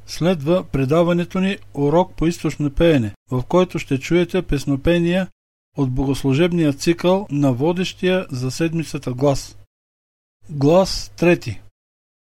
Следва предаването ни Урок по източно пеене, в който ще чуете песнопения от богослужебния цикъл на водещия за седмицата глас. Глас трети.